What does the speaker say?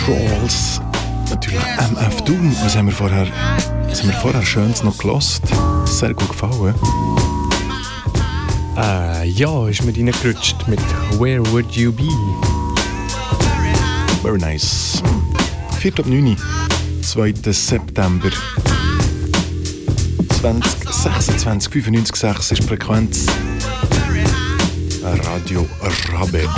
Trolls. Natürlich MF Doom. Was haben wir vorher Schönes noch gelost? Sehr gut gefallen. Ja, ist mir reingerutscht mit Where Would You Be? Very nice. 4.9. 2. September 2026, 95,6 ist die Frequenz. Radio Rabeb.